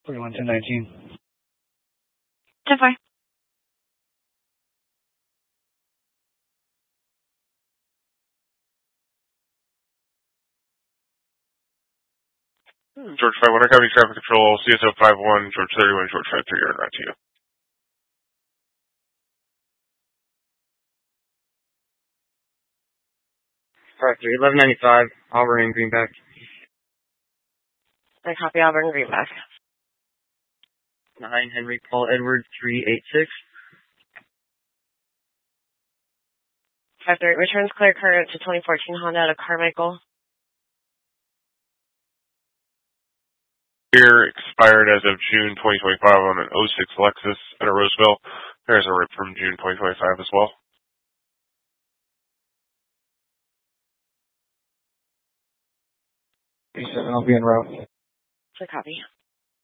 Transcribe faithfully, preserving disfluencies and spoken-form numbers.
forty-one ten nineteen. ten four. George five one, County Traffic Control, C S O five one, George thirty-one, George five three, right to you. five three, eleven ninety-five, Auburn and Greenback. I copy Auburn Greenback. nine Henry Paul Edward three eight six. five three, returns clear current to twenty fourteen Honda out of Carmichael. Here expired as of June twenty twenty-five on an oh six Lexus at a Roseville. There's a rip from June twenty twenty-five as well. eighty-seven, I'll be en route. So copy.